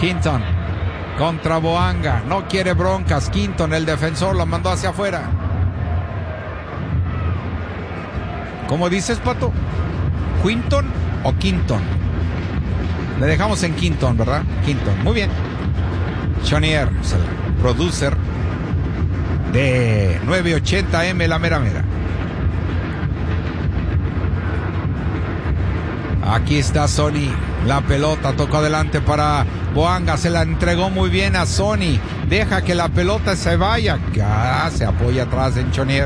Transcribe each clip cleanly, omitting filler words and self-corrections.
Quinton contra Boanga. No quiere broncas. Quinton, el defensor, lo mandó hacia afuera. ¿Cómo dices, Pato? ¿Quinton o Quinton? Le dejamos en Quinton, ¿verdad? Quinton, muy bien. Chonier, el producer de 980M, la mera mera. Aquí está Sony. La pelota tocó adelante para Boanga. Se la entregó muy bien a Sony. Deja que la pelota se vaya. Se apoya atrás en Chonier.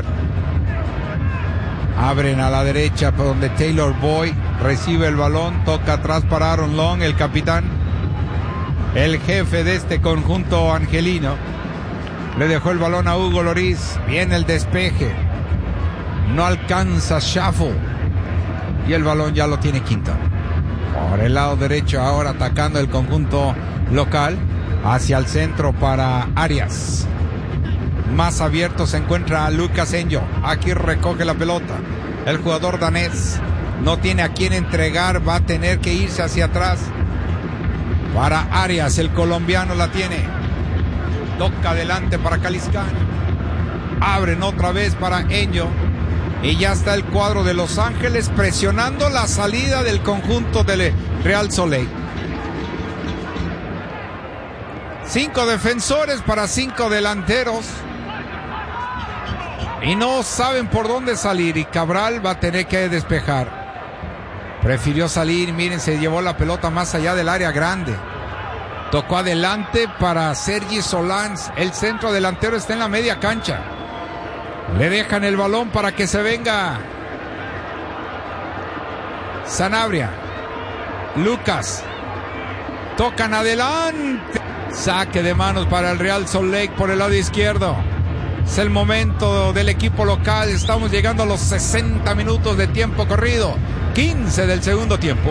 Abren a la derecha por donde Taylor Boyd recibe el balón. Toca atrás para Aaron Long, el capitán, el jefe de este conjunto angelino. Le dejó el balón a Hugo Lloris. Viene el despeje. No alcanza Shuffle. Y el balón ya lo tiene Quinton. Por el lado derecho ahora atacando el conjunto local. Hacia el centro para Arias. Más abierto se encuentra Lucas Angel. Aquí recoge la pelota. El jugador danés no tiene a quién entregar. Va a tener que irse hacia atrás. Para Arias, el colombiano la tiene. Toca adelante para Caliscán. Abren otra vez para Angel. Y ya está el cuadro de Los Ángeles presionando la salida del conjunto del Real Soleil. 5 defensores para 5 delanteros. Y no saben por dónde salir. Y Cabral va a tener que despejar. Prefirió salir. Miren, se llevó la pelota más allá del área grande. Tocó adelante para Sergi Solans. El centro delantero está en la media cancha. Le dejan el balón para que se venga Sanabria. Lucas. Tocan adelante. Saque de manos para el Real Salt Lake por el lado izquierdo. Es el momento del equipo local. Estamos llegando a los 60 minutos de tiempo corrido. 15 del segundo tiempo.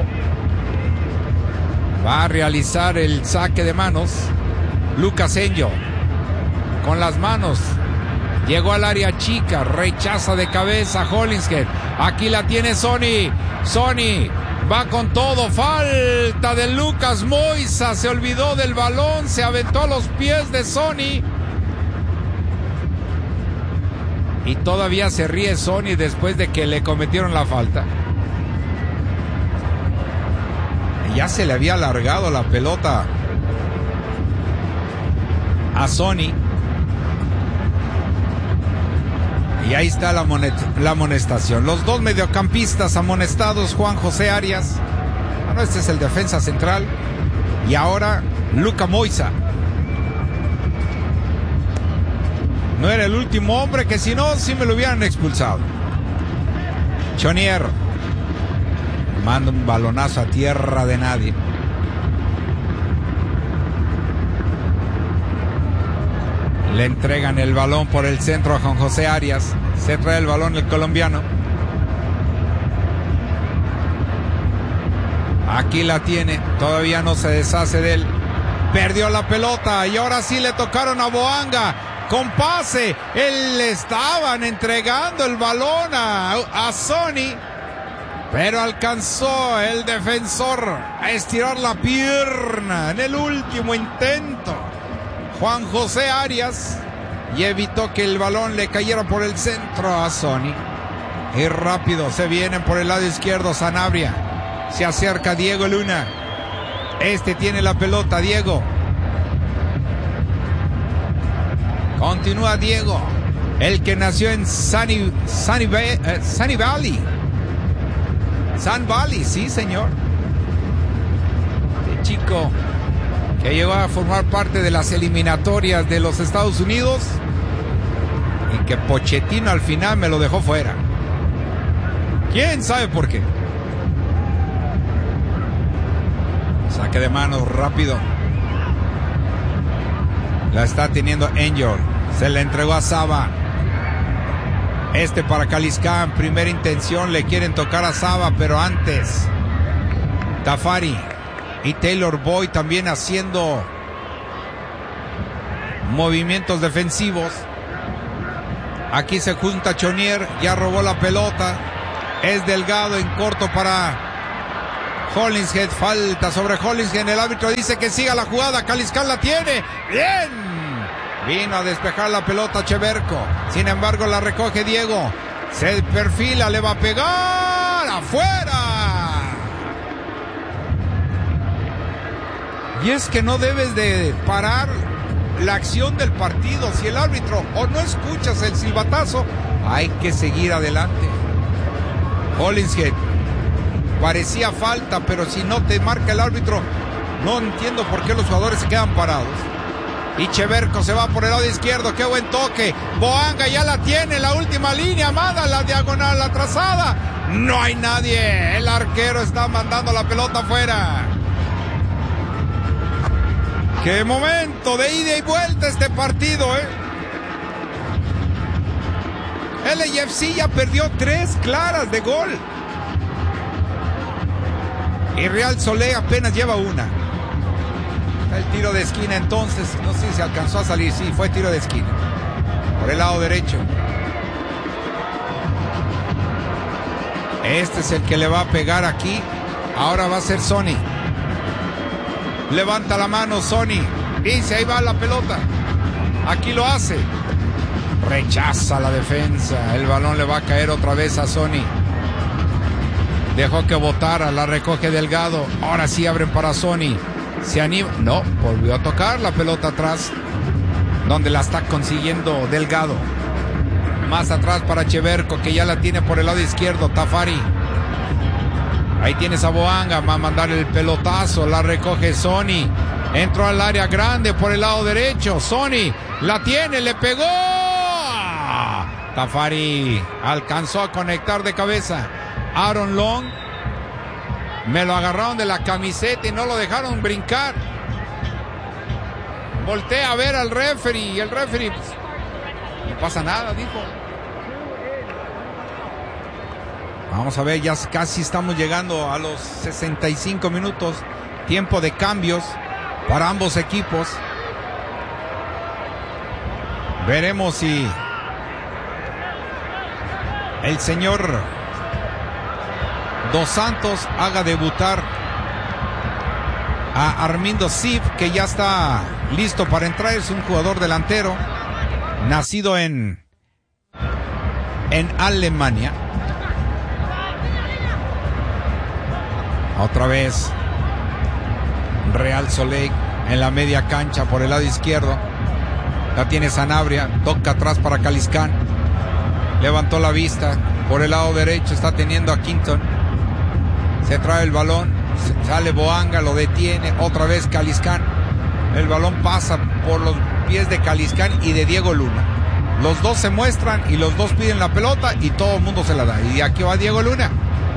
Va a realizar el saque de manos Lucas Angel. Con las manos. Llegó al área chica. Rechaza de cabeza Hollingshead. Aquí la tiene Sony. Sony va con todo. Falta de Lucas Moisa. Se olvidó del balón. Se aventó a los pies de Sony. Y todavía se ríe Sony después de que le cometieron la falta. Ya se le había alargado la pelota a Sony. Y ahí está la amonestación. Los dos mediocampistas amonestados, Juan José Arias. Bueno, este es el defensa central. Y ahora Luca Moisa. No era el último hombre, que si no, sí me lo hubieran expulsado. Chonier manda un balonazo a tierra de nadie. Le entregan el balón por el centro a Juan José Arias. Se trae el balón el colombiano. Aquí la tiene. Todavía no se deshace de él. Perdió la pelota y ahora sí le tocaron a Boanga. Con pase. Le estaban entregando el balón a Sony. Pero alcanzó el defensor a estirar la pierna en el último intento. Juan José Arias, y evitó que el balón le cayera por el centro a Sony. Y rápido se vienen por el lado izquierdo. Sanabria. Se acerca Diego Luna. Este tiene la pelota. Diego. Continúa Diego. El que nació en Sunny Valley. Sun Valley, sí señor. Este chico que llegó a formar parte de las eliminatorias de los Estados Unidos y que Pochettino al final me lo dejó fuera. ¿Quién sabe por qué? Saque de manos rápido. La está teniendo Angel. Se la entregó a Saba. Este para Caliscán. Primera intención. Le quieren tocar a Saba, pero antes Tafari y Taylor Boyd también haciendo movimientos defensivos. Aquí se junta Chonier. Ya robó la pelota. Es Delgado en corto para Hollingshead, falta sobre Hollingshead. El árbitro dice que siga la jugada. Caliscán la tiene. ¡Bien! Vino a despejar la pelota Cheverko. Sin embargo, la recoge Diego. Se perfila, le va a pegar. ¡Afuera! Y es que no debes de parar la acción del partido. Si el árbitro o no escuchas el silbatazo, hay que seguir adelante. Hollingshead. Parecía falta, pero si no te marca el árbitro, no entiendo por qué los jugadores se quedan parados. Y Cheverko se va por el lado izquierdo. ¡Qué buen toque! Boanga ya la tiene, la última línea. Manda la diagonal, la trazada. No hay nadie. El arquero está mandando la pelota afuera. ¡Qué momento de ida y vuelta este partido, LAFC ya perdió 3 claras de gol. Y Real Solé apenas lleva una. El tiro de esquina entonces, no sé si alcanzó a salir. Sí, fue tiro de esquina. Por el lado derecho. Este es el que le va a pegar aquí. Ahora va a ser Sonny. Levanta la mano Sonny. Dice, ahí va la pelota. Aquí lo hace. Rechaza la defensa. El balón le va a caer otra vez a Sonny. Dejó que botara, la recoge Delgado. Ahora sí abren para Sonny. Se anima. No, volvió a tocar la pelota atrás. Donde la está consiguiendo Delgado. Más atrás para Cheverko, que ya la tiene por el lado izquierdo. Tafari. Ahí tienes a Boanga. Va a mandar el pelotazo. La recoge Sonny. Entró al área grande por el lado derecho. Sonny la tiene, le pegó. Tafari alcanzó a conectar de cabeza. Aaron Long, me lo agarraron de la camiseta y no lo dejaron brincar. Voltea a ver al referee y el referee, pues, no pasa nada, dijo. Vamos a ver, ya casi estamos llegando a los 65 minutos. Tiempo de cambios para ambos equipos. Veremos si el señor Dos Santos haga debutar a Armindo Sif, que ya está listo para entrar. Es un jugador delantero nacido en Alemania. Otra vez Real Solé en la media cancha por el lado izquierdo. La tiene Sanabria, toca atrás para Caliscán. Levantó la vista por el lado derecho, está teniendo a Quinton. Se trae el balón, sale Boanga, lo detiene, otra vez Caliscán. El balón pasa por los pies de Caliscán y de Diego Luna. Los dos se muestran y los dos piden la pelota y todo el mundo se la da. Y aquí va Diego Luna.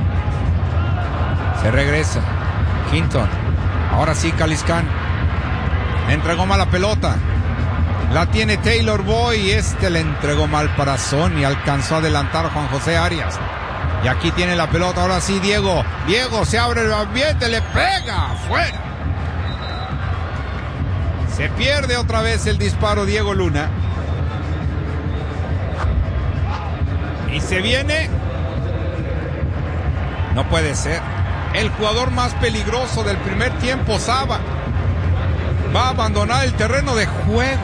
Se regresa. Quinton. Ahora sí Caliscán. Entregó mal la pelota. La tiene Taylor Boy y le entregó mal para Sonny. Alcanzó a adelantar a Juan José Arias. Y aquí tiene la pelota, ahora sí Diego. Diego se abre el ambiente, le pega afuera. Se pierde otra vez el disparo Diego Luna. Y se viene. No puede ser. El jugador más peligroso del primer tiempo, Saba, va a abandonar el terreno de juego.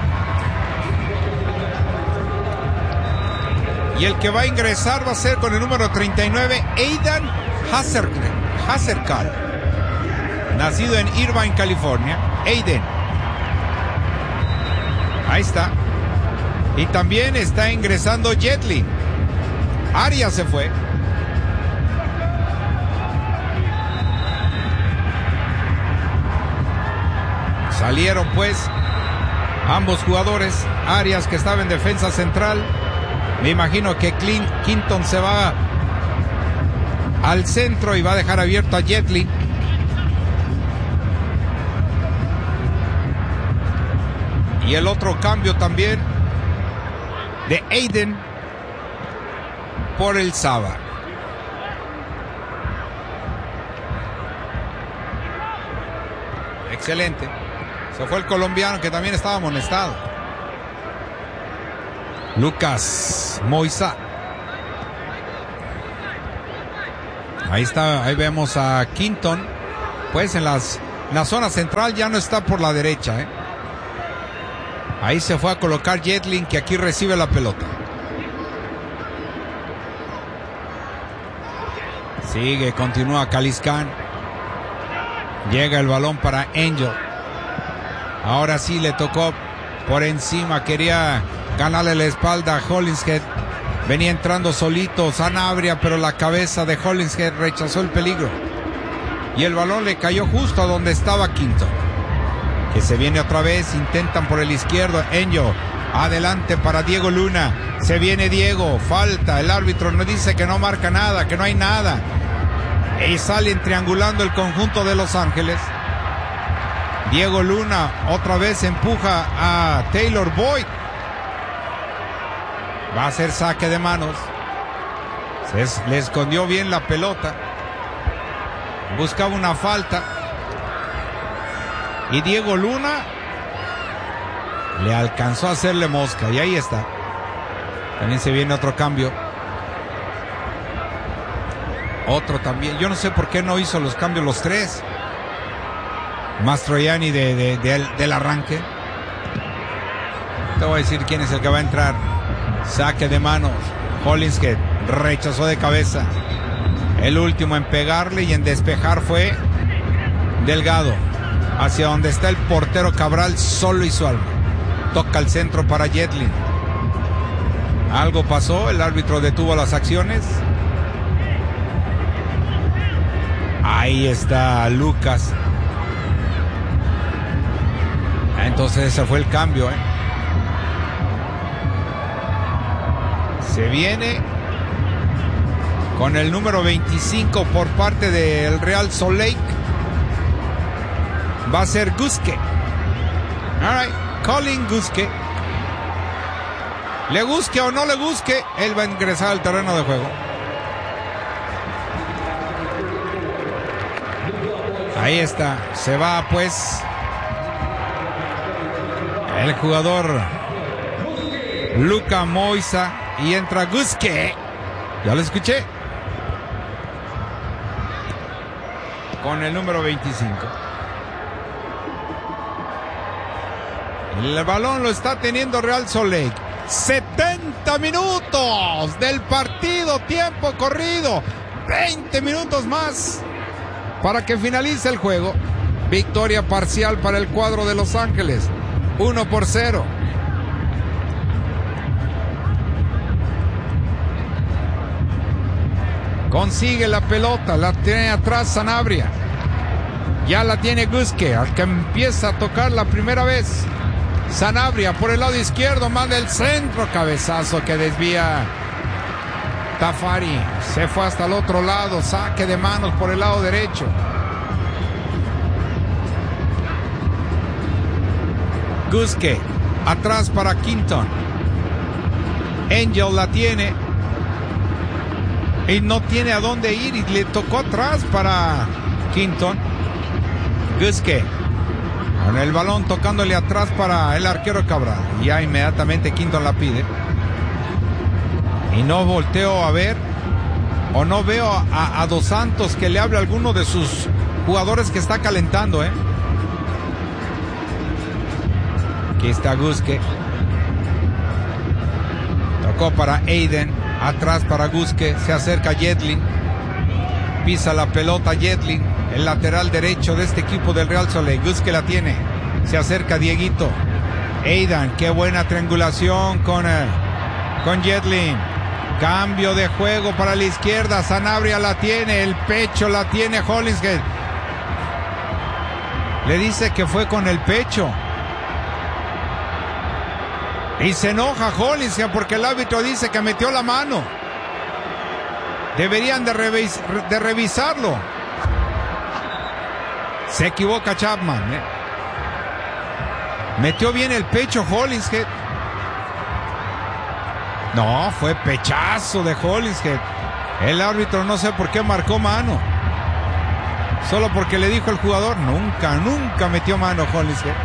Y el que va a ingresar va a ser con el número 39, Aidan Hazerkal. Nacido en Irvine, California. Aiden. Ahí está. Y también está ingresando Jetli. Arias se fue. Salieron pues ambos jugadores. Arias, que estaba en defensa central. Me imagino que Quinton se va al centro y va a dejar abierto a Jetli. Y el otro cambio también de Aiden por el Saba. Excelente. Se fue el colombiano, que también estaba amonestado. Lucas Moisa. Ahí está, ahí vemos a Quinton. Pues en la zona central, ya no está por la derecha, ¿eh? Ahí se fue a colocar Jetlin, que aquí recibe la pelota. Sigue, continúa Caliscan. Llega el balón para Angel. Ahora sí le tocó por encima. Quería ganarle la espalda a Hollingshead. Venía entrando solito Sanabria, pero la cabeza de Hollingshead rechazó el peligro. Y el balón le cayó justo a donde estaba Quinton. Que se viene otra vez. Intentan por el izquierdo. Angel. Adelante para Diego Luna. Se viene Diego. Falta. El árbitro nos dice que no marca nada, que no hay nada. Y salen triangulando el conjunto de Los Ángeles. Diego Luna otra vez empuja a Taylor Boyd. Va a ser saque de manos. Le escondió bien la pelota. Buscaba una falta. Y Diego Luna le alcanzó a hacerle mosca. Y ahí está. También se viene otro cambio. Otro también. Yo no sé por qué no hizo los cambios los tres. Mastroianni del arranque. Te voy a decir quién es el que va a entrar. Saque de manos. Hollingshead rechazó de cabeza. El último en pegarle y en despejar fue Delgado. Hacia donde está el portero Cabral, solo y su alma. Toca el centro para Jetlin. Algo pasó, el árbitro detuvo las acciones. Ahí está Lucas. Entonces ese fue el cambio, ¿eh? Se viene con el número 25 por parte del Real Salt Lake. Va a ser Guske. All right, Colin Guske. Le guste o no le guste, él va a ingresar al terreno de juego. Ahí está, se va pues el jugador Luka Moisa y entra Guske. Ya lo escuché. Con el número 25. El balón lo está teniendo Real Salt Lake. 70 minutos del partido, tiempo corrido. 20 minutos más para que finalice el juego. Victoria parcial para el cuadro de Los Ángeles. 1-0. Consigue la pelota, la tiene atrás Sanabria. Ya la tiene Guske, al que empieza a tocar la primera vez. Sanabria por el lado izquierdo, manda el centro, cabezazo que desvía Tafari. Se fue hasta el otro lado, saque de manos por el lado derecho. Guske, atrás para Quinton. Angel la tiene y no tiene a dónde ir y le tocó atrás para Quinton. Guske con el balón tocándole atrás para el arquero Cabral. Ya inmediatamente Quinton la pide. Y no volteo a ver, o no veo a Dos Santos que le hable a alguno de sus jugadores que está calentando, ¿eh? Aquí está Guske. Tocó para Aiden. Atrás para Guske. Se acerca Jetlin. Pisa la pelota Jetlin. El lateral derecho de este equipo del Real Salt Lake. Guske la tiene. Se acerca Dieguito. Aidan, qué buena triangulación con Jetlin. Cambio de juego para la izquierda. Sanabria la tiene. El pecho la tiene Hollingshead. Le dice que fue con el pecho. Y se enoja Hollingshead porque el árbitro dice que metió la mano. Deberían de revisarlo. Se equivoca Chapman, ¿eh? Metió bien el pecho Hollingshead. No, fue pechazo de Hollingshead. El árbitro no sé por qué marcó mano. Solo porque le dijo el jugador. Nunca metió mano Hollingshead.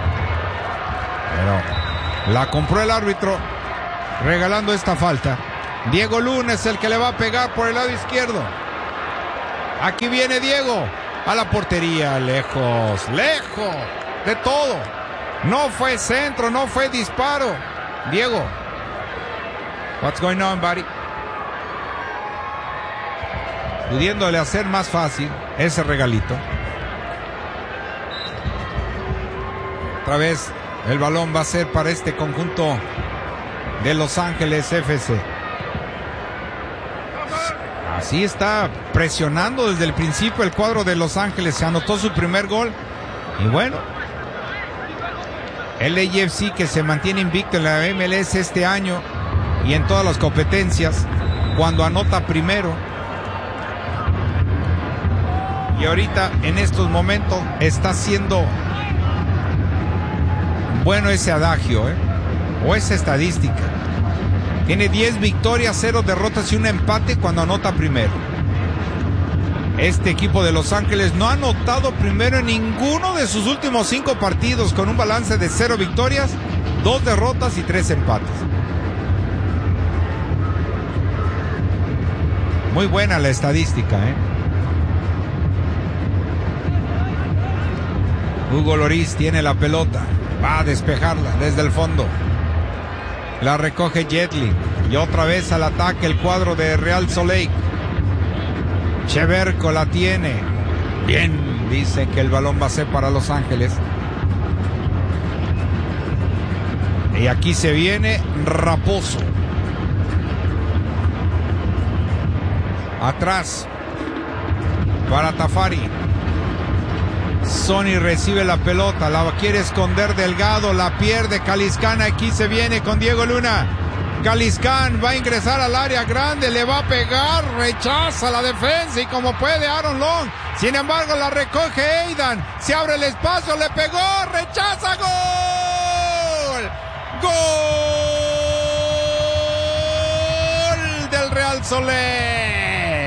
Pero la compró el árbitro regalando esta falta. Diego Luna es el que le va a pegar por el lado izquierdo. Aquí viene Diego a la portería, lejos de todo. No fue centro, no fue disparo. Diego, what's going on, buddy? Pudiéndole hacer más fácil ese regalito. Otra vez el balón va a ser para este conjunto de Los Ángeles FC. Así está presionando desde el principio el cuadro de Los Ángeles. Se anotó su primer gol. Y bueno, el LAFC, que se mantiene invicto en la MLS este año y en todas las competencias, cuando anota primero. Y ahorita en estos momentos está siendo bueno ese adagio, o esa estadística. Tiene 10 victorias, 0 derrotas y un empate cuando anota primero. Este equipo de Los Ángeles no ha anotado primero en ninguno de sus últimos 5 partidos, con un balance de 0 victorias, 2 derrotas y 3 empates. Muy buena la estadística, Hugo Lloris tiene la pelota, va a despejarla desde el fondo. La recoge Jetli y otra vez al ataque el cuadro de Real Salt Lake. Cheverko la tiene. Bien, dice que el balón va a ser para Los Ángeles. Y aquí se viene Raposo. Atrás para Tafari. Sonny recibe la pelota, la quiere esconder Delgado, la pierde Caliscán. Aquí se viene con Diego Luna. Caliscán va a ingresar al área grande, le va a pegar, rechaza la defensa y como puede Aaron Long. Sin embargo la recoge Aidan, se abre el espacio, le pegó, rechaza, gol. Gol del Real Salt Lake.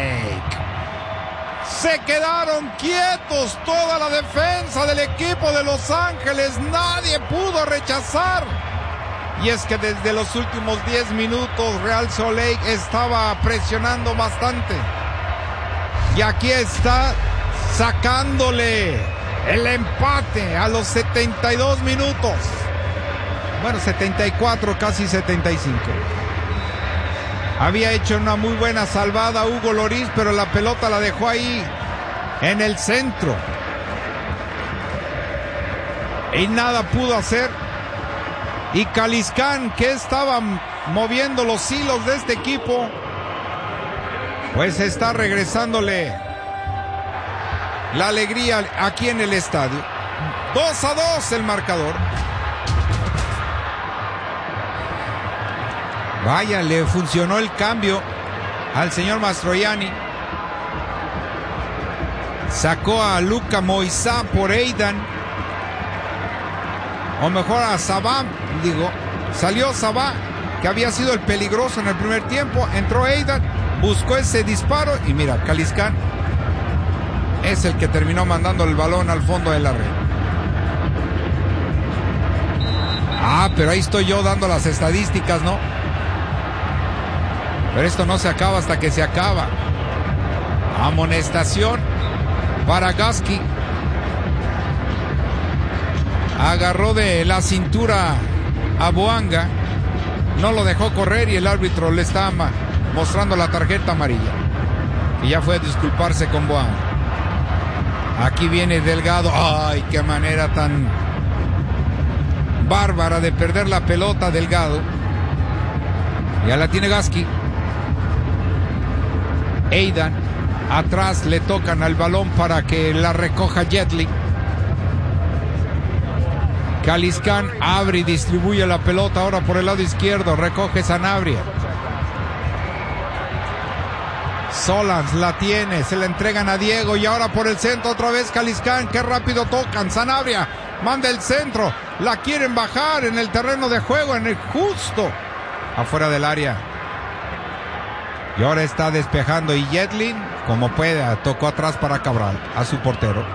Se quedaron quietos toda la defensa del equipo de Los Ángeles. Nadie pudo rechazar. Y es que desde los últimos 10 minutos Real Salt Lake estaba presionando bastante. Y aquí está sacándole el empate a los 72 minutos. Bueno, 74, casi 75. Había hecho una muy buena salvada Hugo Lloris, pero la pelota la dejó ahí en el centro. Y nada pudo hacer. Y Caliscán, que estaba moviendo los hilos de este equipo, pues está regresándole la alegría aquí en el estadio. 2-2 el marcador. Vaya, le funcionó el cambio al señor Mastroianni. Sacó a Luka Moisá por Aidan. O mejor a Sabá, salió Sabá, que había sido el peligroso en el primer tiempo. Entró Aidan, buscó ese disparo y mira, Caliscán es el que terminó mandando el balón al fondo de la red. Pero ahí estoy yo dando las estadísticas, ¿no? Pero esto no se acaba hasta que se acaba. Amonestación para Gasky. Agarró de la cintura a Boanga. No lo dejó correr y el árbitro le está mostrando la tarjeta amarilla. Y ya fue a disculparse con Boanga. Aquí viene Delgado. ¡Ay, qué manera tan bárbara de perder la pelota, Delgado! Ya la tiene Gasky. Aidan, atrás le tocan al balón para que la recoja Jetli. Caliscán abre y distribuye la pelota ahora por el lado izquierdo, recoge Sanabria. Solans la tiene, se la entregan a Diego y ahora por el centro otra vez Caliscán, qué rápido tocan. Sanabria manda el centro, la quieren bajar en el terreno de juego, en el justo afuera del área. Y ahora está despejando y Jetlin, como puede, tocó atrás para Cabral, a su portero.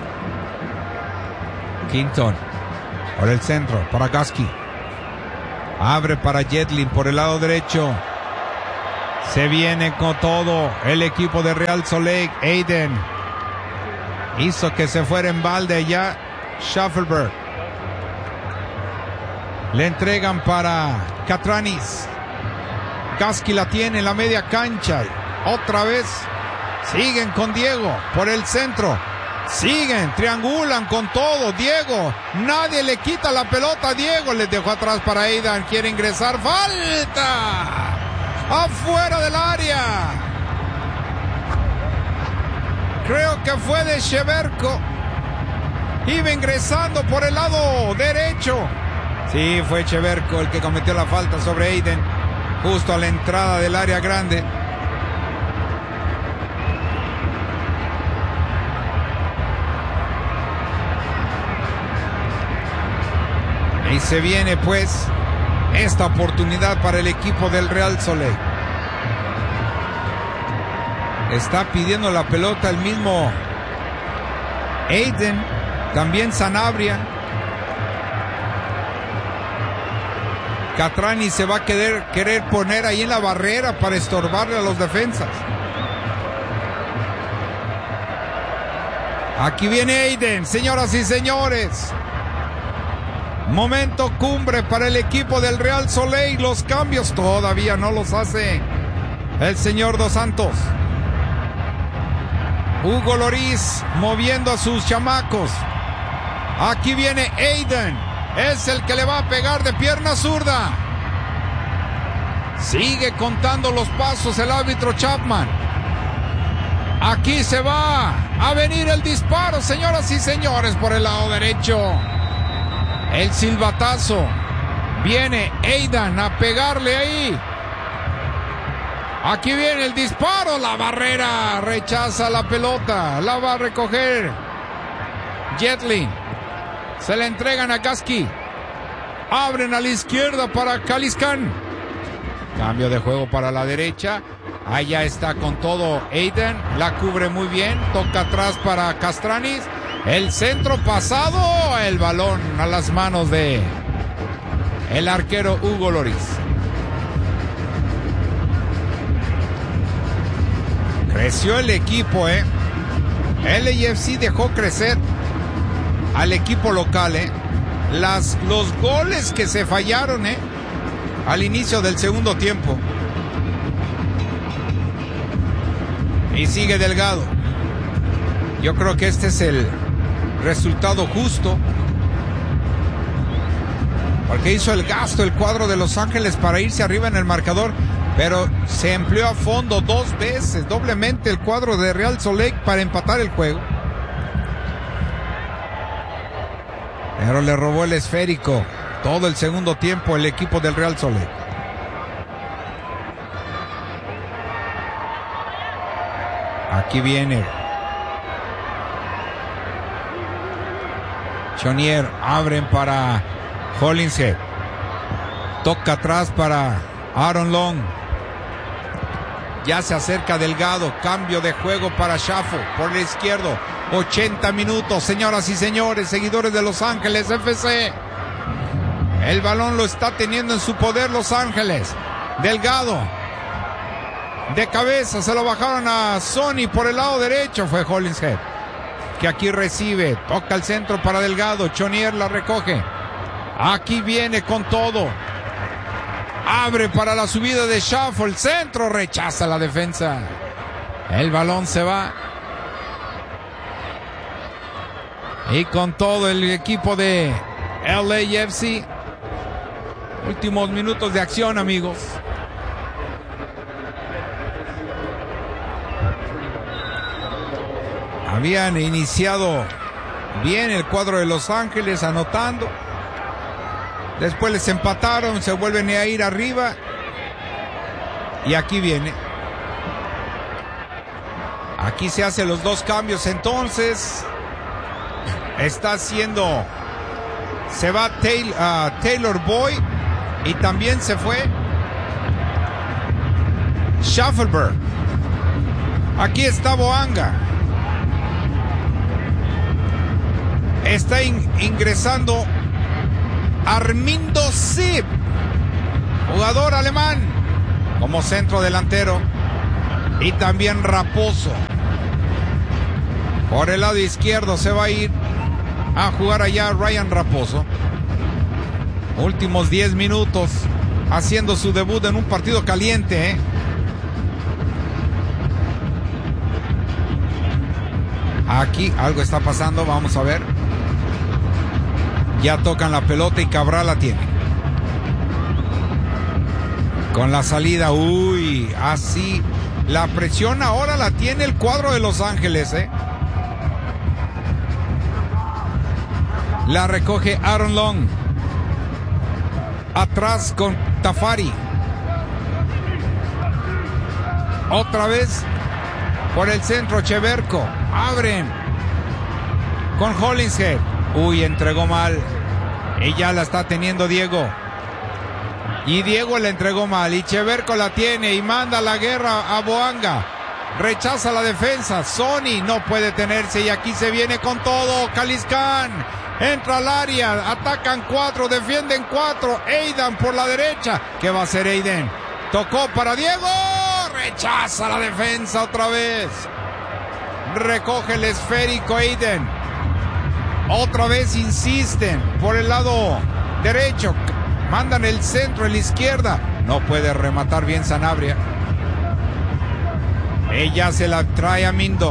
Quinton, por el centro, para Gasky. Abre para Jetlin por el lado derecho. Se viene con todo el equipo de Real Salt Lake. Aiden hizo que se fuera en balde ya Shuffleberg. Le entregan para Catranis. Gasky la tiene en la media cancha. Otra vez siguen con Diego por el centro. Siguen, triangulan con todo. Diego, nadie le quita la pelota a Diego. Les dejó atrás para Aidan. Quiere ingresar. ¡Falta! Afuera del área. Creo que fue de Cheverko. Iba ingresando por el lado derecho. Sí, fue Cheverko el que cometió la falta sobre Aiden. Justo a la entrada del área grande. Y se viene pues esta oportunidad para el equipo del Real Salt Lake. Está pidiendo la pelota el mismo Aiden, también Sanabria. Catrani se va a querer poner ahí en la barrera para estorbarle a los defensas. Aquí viene Aiden, señoras y señores. Momento cumbre para el equipo del Real Salt Lake. Los cambios todavía no los hace el señor Dos Santos. Hugo Lloris moviendo a sus chamacos. Aquí viene Aiden. Es el que le va a pegar de pierna zurda. Sigue contando los pasos el árbitro Chapman. Aquí se va a venir el disparo, señoras y señores, por el lado derecho. El silbatazo. Viene Aidan a pegarle ahí. Aquí viene el disparo. La barrera rechaza la pelota. La va a recoger Jetlin. Se la entregan a Gasky. Abren a la izquierda para Caliscan. Cambio de juego para la derecha. Allá está con todo Aiden. La cubre muy bien. Toca atrás para Castranis. El centro pasado, el balón a las manos de el arquero Hugo Lloris. Creció el equipo, LAFC dejó crecer al equipo local, los goles que se fallaron, al inicio del segundo tiempo. Y sigue Delgado. Yo creo que este es el resultado justo, porque hizo el gasto el cuadro de Los Ángeles para irse arriba en el marcador, pero se empleó a fondo dos veces, doblemente el cuadro de Real Salt Lake para empatar el juego. Pero le robó el esférico todo el segundo tiempo el equipo del Real Salt Lake. Aquí viene Chonier, abren para Hollingshead. Toca atrás para Aaron Long. Ya se acerca Delgado. Cambio de juego para Shafo por el izquierdo. 80 minutos, señoras y señores, seguidores de Los Ángeles FC. El balón lo está teniendo en su poder Los Ángeles. Delgado. De cabeza se lo bajaron a Sony por el lado derecho. Fue Hollingshead que aquí recibe, toca el centro para Delgado. Chonier la recoge. Aquí viene con todo. Abre para la subida de Schaffo. El centro rechaza la defensa. El balón se va. Y con todo el equipo de LAFC. Últimos minutos de acción, amigos. Habían iniciado bien el cuadro de Los Ángeles, anotando. Después les empataron, se vuelven a ir arriba. Y aquí viene. Aquí se hacen los dos cambios entonces. Está haciendo. Se va Taylor Boy. Y también se fue Shuffleberg. Aquí está Boanga. Está ingresando Armindo Zip. jugador alemán, como centro delantero. Y también Raposo. Por el lado izquierdo se va a ir a jugar allá Ryan Raposo. Últimos 10 minutos haciendo su debut en un partido caliente, Aquí algo está pasando, vamos a ver. Ya tocan la pelota y Cabral la tiene. Con la salida, así. La presión ahora la tiene el cuadro de Los Ángeles, La recoge Aaron Long. Atrás con Tafari. Otra vez por el centro Cheverko. Abren con Hollingshead. Entregó mal. Ella la está teniendo Diego. Y Diego la entregó mal. Y Cheverko la tiene y manda la guerra a Boanga. Rechaza la defensa. Sony no puede tenerse. Y aquí se viene con todo. Caliscán entra al área. Atacan 4. Defienden 4. Aidan por la derecha. ¿Qué va a hacer Aiden? Tocó para Diego. Rechaza la defensa otra vez. Recoge el esférico Aiden. Otra vez insisten por el lado derecho. Mandan el centro en la izquierda. No puede rematar bien Sanabria. Ella se la trae a Mindo.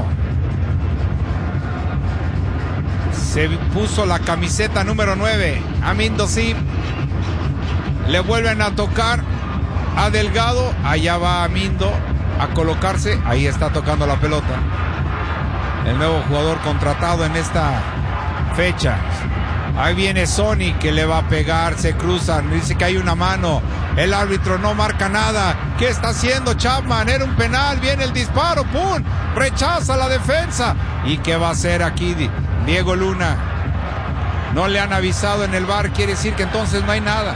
Se puso la camiseta número 9. A Mindo sí. Le vuelven a tocar a Delgado. Allá va a Mindo a colocarse. Ahí está tocando la pelota. El nuevo jugador contratado en esta fecha. Ahí viene Sony que le va a pegar, se cruzan, dice que hay una mano, el árbitro no marca nada. ¿Qué está haciendo Chapman? Era un penal, viene el disparo, ¡pum! Rechaza la defensa. ¿Y qué va a hacer aquí Diego Luna? No le han avisado en el VAR, quiere decir que entonces no hay nada.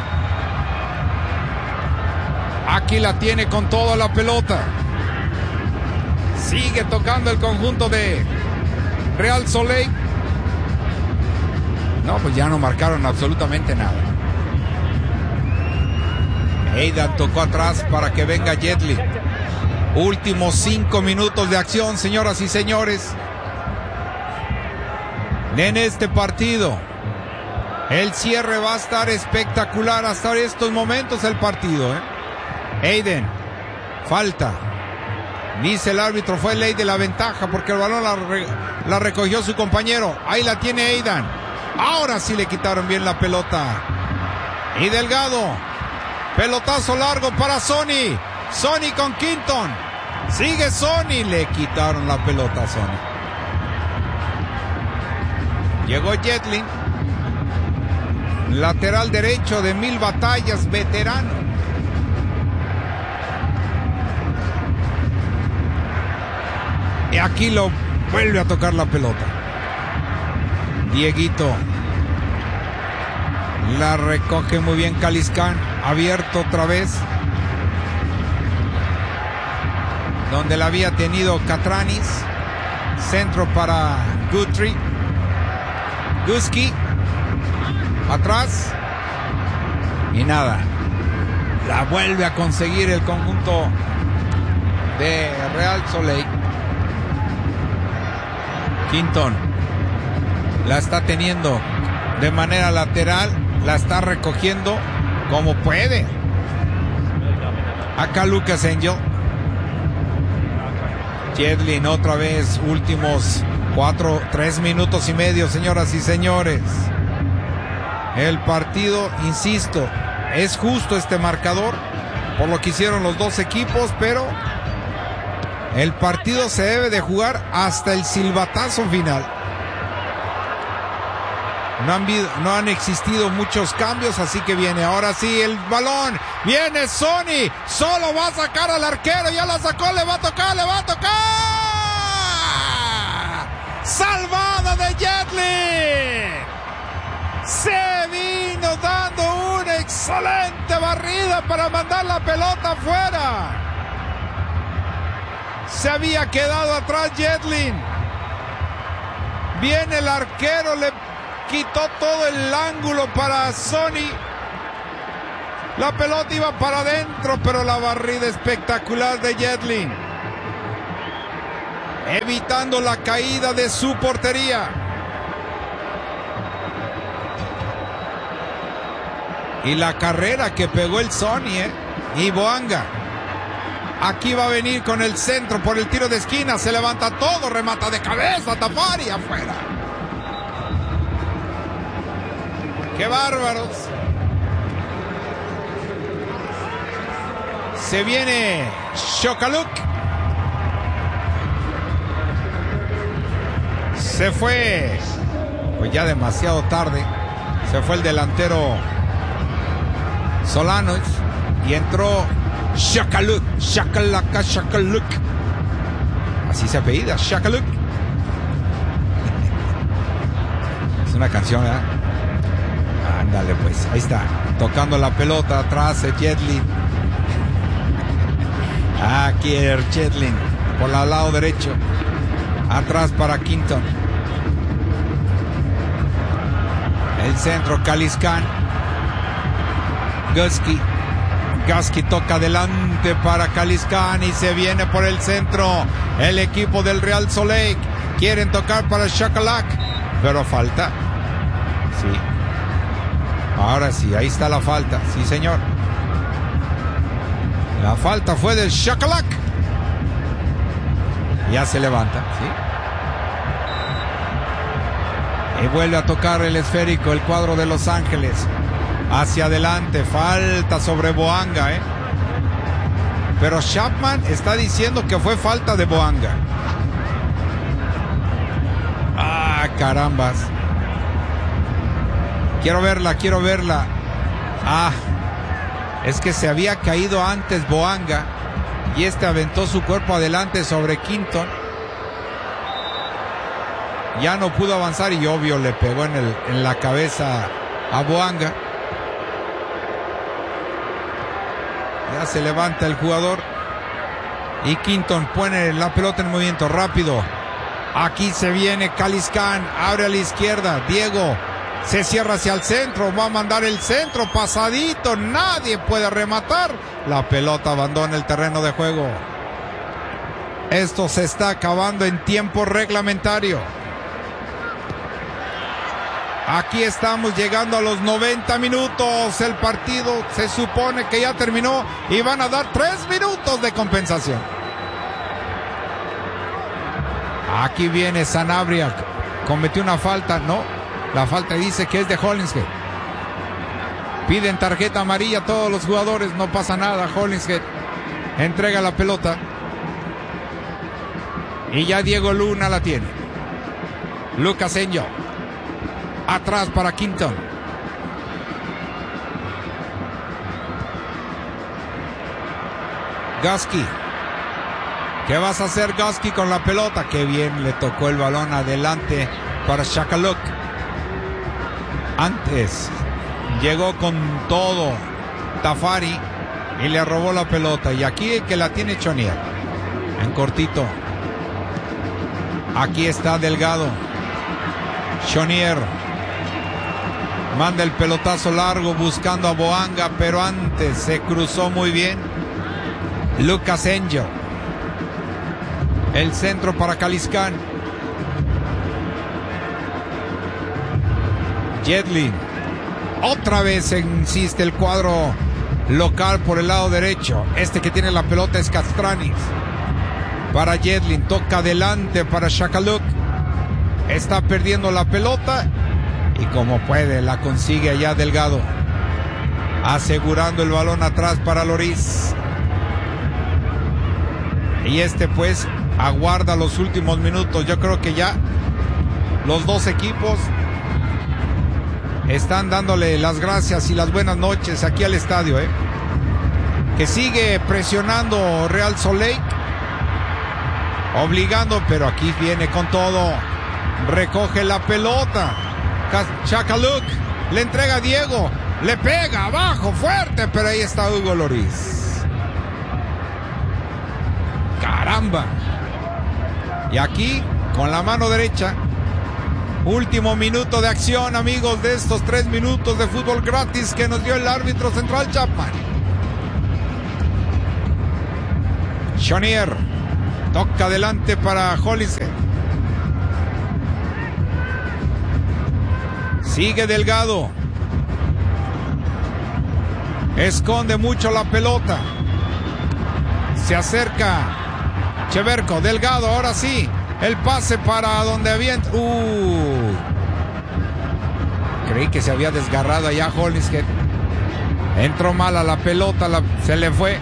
Aquí la tiene con toda la pelota. Sigue tocando el conjunto de Real Soleil. No, pues ya no marcaron absolutamente nada. Aidan tocó atrás para que venga Jetli. Últimos 5 minutos de acción, señoras y señores. En este partido. El cierre va a estar espectacular hasta estos momentos el partido. Aiden, falta. Dice el árbitro, fue ley de la ventaja porque el balón la recogió su compañero. Ahí la tiene Aidan. Ahora sí le quitaron bien la pelota. Y Delgado. Pelotazo largo para Sony. Sony con Quinton. Sigue Sony. Le quitaron la pelota a Sony. Llegó Jetlin. Lateral derecho de 1000 batallas, veterano. Y aquí lo vuelve a tocar la pelota. Dieguito. La recoge muy bien Caliscán. Abierto otra vez. Donde la había tenido Catranis. Centro para Guthrie. Guski. Atrás. Y nada. La vuelve a conseguir el conjunto de Real Soleil. Quinton. La está teniendo de manera lateral. La está recogiendo como puede. Acá Lucas Angel. Jedlin otra vez. Últimos 3 minutos y medio, señoras y señores. El partido, insisto, es justo este marcador por lo que hicieron los dos equipos, pero el partido se debe de jugar hasta el silbatazo final. No han existido muchos cambios, así que viene ahora sí el balón. Viene Sony, solo va a sacar al arquero, ya la sacó, le va a tocar. Salvada de Jetlin. Se vino dando una excelente barrida para mandar la pelota afuera. Se había quedado atrás Jetlin. Viene el arquero, le quitó todo el ángulo para Sony. La pelota iba para adentro, pero la barrida espectacular de Yedlin, evitando la caída de su portería. Y la carrera que pegó el Sony, y Boanga. Aquí va a venir con el centro por el tiro de esquina. Se levanta todo, remata de cabeza, Tafari afuera. ¡Qué bárbaros! Se viene Shokaluk. Se fue, pues ya demasiado tarde. Se fue el delantero Solanos y entró Shakaluk. Shakalaka Shakaluk. Así se apellida, Shakaluk. Es una canción, ¿eh? Ándale pues, ahí está. Tocando la pelota atrás de Yedlin. Aquí es Yedlin por el lado derecho. Atrás para Quinton. El centro, Caliscan. Gusky toca adelante para Caliscan y se viene por el centro. El equipo del Real Salt Lake quieren tocar para Shakalak, pero falta. Sí. Ahora sí, ahí está la falta. Sí, señor. La falta fue del Shakalak. Ya se levanta, ¿sí? Y vuelve a tocar el esférico, el cuadro de Los Ángeles. Hacia adelante, falta sobre Boanga, Pero Chapman está diciendo que fue falta de Boanga. Ah, carambas. Quiero verla. Ah, es que se había caído antes Boanga y aventó su cuerpo adelante sobre Quinton. Ya no pudo avanzar y obvio le pegó en la cabeza a Boanga. Ya se levanta el jugador y Quinton pone la pelota en movimiento rápido. Aquí se viene Caliscan, abre a la izquierda, Diego se cierra hacia el centro, va a mandar el centro pasadito, nadie puede rematar. La pelota abandona el terreno de juego. Esto se está acabando en tiempo reglamentario. Aquí estamos llegando a los 90 minutos. El partido se supone que ya terminó y van a dar 3 minutos de compensación. Aquí viene Sanabria. Cometió una falta, no. La falta dice que es de Hollingshead. Piden tarjeta amarilla a todos los jugadores. No pasa nada. Hollingshead entrega la pelota. Y ya Diego Luna la tiene. Lucas Enjo. Atrás para Quinton. Gusky. ¿Qué vas a hacer, Gusky, con la pelota? Qué bien le tocó el balón adelante para Shakaluk. Antes llegó con todo Tafari y le robó la pelota. Y aquí el que la tiene Chonier. En cortito. Aquí está Delgado. Chonier. Manda el pelotazo largo buscando a Boanga, pero antes se cruzó muy bien Lucas Enjo. El centro para Caliscan. Yedlin. Otra vez insiste el cuadro local por el lado derecho. Que tiene la pelota es Castranis. Para Yedlin. Toca adelante para Shakaluk. Está perdiendo la pelota. Y como puede, la consigue allá Delgado. Asegurando el balón atrás para Loris. Y pues aguarda los últimos minutos. Yo creo que ya los dos equipos están dándole las gracias y las buenas noches aquí al estadio, que sigue presionando Real Salt Lake, obligando, pero aquí viene con todo. Recoge la pelota. Shakaluk le entrega a Diego, le pega abajo fuerte, pero ahí está Hugo Loris. Caramba. Y aquí con la mano derecha Último minuto de acción, amigos, de estos 3 minutos de fútbol gratis que nos dio el árbitro central Chapman. Chonier toca adelante para Hollister. Sigue Delgado. Esconde mucho la pelota. Se acerca Cheverko. Delgado, ahora sí. El pase para donde avienta. Creí que se había desgarrado allá Hollister. Entró mal a la pelota, se le fue.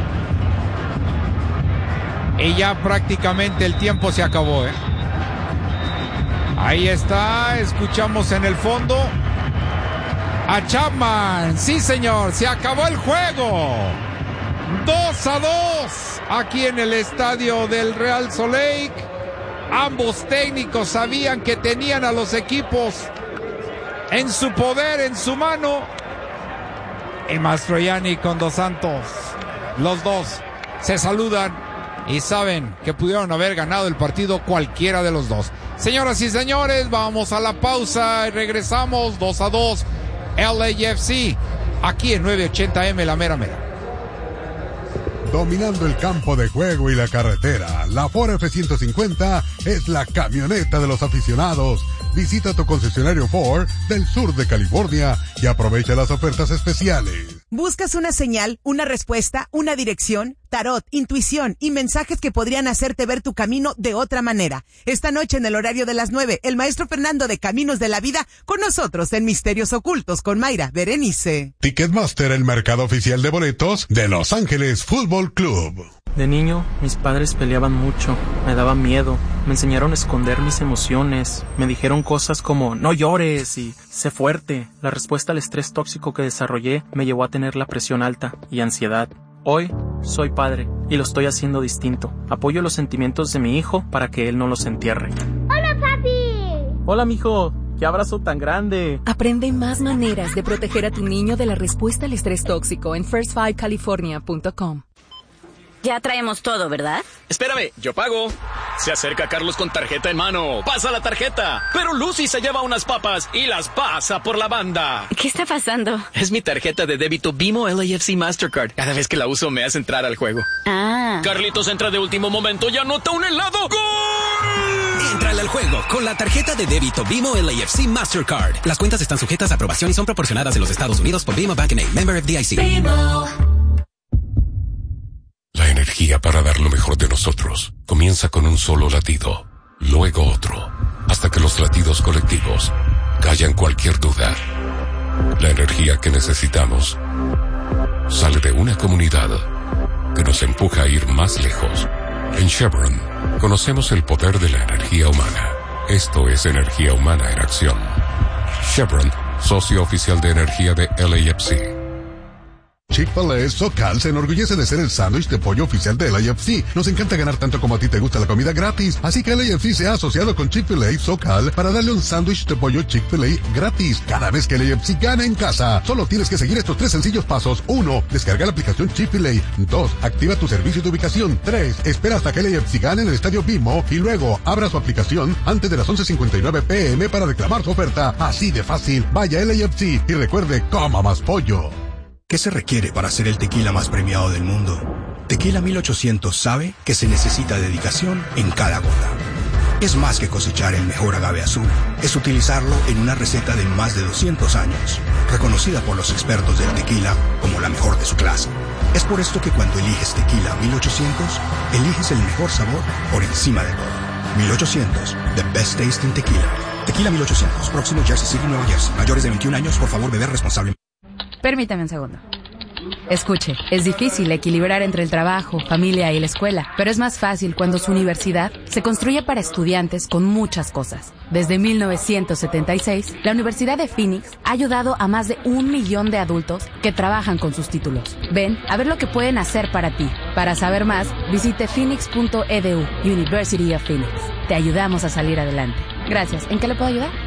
Y ya prácticamente el tiempo se acabó, Ahí está, escuchamos en el fondo a Chapman. Sí, señor, se acabó el juego. 2-2 aquí en el estadio del Real Salt Lake. Ambos técnicos sabían que tenían a los equipos en su poder, en su mano. Y Mastroianni con Dos Santos, los dos se saludan y saben que pudieron haber ganado el partido cualquiera de los dos. Señoras y señores, vamos a la pausa y regresamos. 2-2 LAFC aquí en 980M La Mera Mera. Dominando el campo de juego y la carretera, la Ford F-150 es la camioneta de los aficionados. Visita tu concesionario Ford del sur de California y aprovecha las ofertas especiales. ¿Buscas una señal, una respuesta, una dirección, tarot, intuición y mensajes que podrían hacerte ver tu camino de otra manera? Esta noche en el horario de las 9, el maestro Fernando de Caminos de la Vida con nosotros en Misterios Ocultos con Mayra Berenice. Ticketmaster, el mercado oficial de boletos de Los Ángeles Fútbol Club. De niño, mis padres peleaban mucho, me daban miedo, me enseñaron a esconder mis emociones, me dijeron cosas como no llores y sé fuerte. La respuesta al estrés tóxico que desarrollé me llevó a tener la presión alta y ansiedad. Hoy soy padre y lo estoy haciendo distinto. Apoyo los sentimientos de mi hijo para que él no los entierre. ¡Hola, papi! Hola, mijo. ¡Qué abrazo tan grande! Aprende más maneras de proteger a tu niño de la respuesta al estrés tóxico en first5california.com. Ya traemos todo, ¿verdad? Espérame, yo pago. Se acerca Carlos con tarjeta en mano. Pasa la tarjeta. Pero Lucy se lleva unas papas y las pasa por la banda. ¿Qué está pasando? Es mi tarjeta de débito BMO LAFC Mastercard. Cada vez que la uso me hace entrar al juego. Ah. Carlitos entra de último momento y anota un helado. ¡Gol! Entrale al juego con la tarjeta de débito BMO LAFC Mastercard. Las cuentas están sujetas a aprobación y son proporcionadas en los Estados Unidos por BMO Bank & Member FDIC. BMO. La energía para dar lo mejor de nosotros comienza con un solo latido, luego otro, hasta que los latidos colectivos callan cualquier duda. La energía que necesitamos sale de una comunidad que nos empuja a ir más lejos. En Chevron conocemos el poder de la energía humana. Esto es energía humana en acción. Chevron, socio oficial de energía de LAFC. Chick-fil-A SoCal se enorgullece de ser el sándwich de pollo oficial de LAFC. Nos encanta ganar tanto como a ti te gusta la comida gratis, así que LAFC se ha asociado con Chick-fil-A SoCal para darle un sándwich de pollo Chick-fil-A gratis cada vez que LAFC gana en casa. Solo tienes que seguir estos 3 sencillos pasos. 1. Descarga la aplicación Chick-fil-A. 2. Activa tu servicio de ubicación. 3. Espera hasta que LAFC gane en el estadio BMO y luego abra su aplicación antes de las 11:59 p.m. para reclamar su oferta. Así de fácil. Vaya a LAFC y recuerde, coma más pollo. ¿Qué se requiere para ser el tequila más premiado del mundo? Tequila 1800 sabe que se necesita dedicación en cada gota. Es más que cosechar el mejor agave azul. Es utilizarlo en una receta de más de 200 años, reconocida por los expertos del tequila como la mejor de su clase. Es por esto que cuando eliges Tequila 1800, eliges el mejor sabor por encima de todo. 1800, the best taste in tequila. Tequila 1800, próximo Jersey City, Nueva Jersey. Mayores de 21 años, por favor, beber responsablemente. Permítame un segundo. Escuche, es difícil equilibrar entre el trabajo, familia y la escuela, pero es más fácil cuando su universidad se construye para estudiantes con muchas cosas. Desde 1976, la Universidad de Phoenix ha ayudado a más de 1 millón de adultos que trabajan con sus títulos. Ven a ver lo que pueden hacer para ti. Para saber más, visite phoenix.edu, University of Phoenix. Te ayudamos a salir adelante. Gracias. ¿En qué le puedo ayudar?